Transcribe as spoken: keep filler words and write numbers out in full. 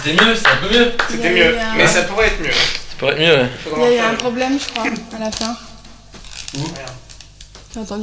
C'était mieux, c'était un peu mieux. C'était Il y a mieux, eu un- mais ça pourrait être mieux. Ça pourrait être mieux, ouais. Il y a eu un problème, je crois, à la fin. Où ? J'ai entendu